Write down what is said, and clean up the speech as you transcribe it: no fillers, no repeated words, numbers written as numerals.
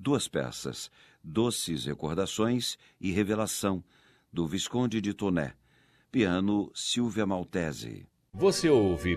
duas peças, Doces Recordações e Revelação, do Visconde de Tournai. Piano, Silvia Maltese. Você ouve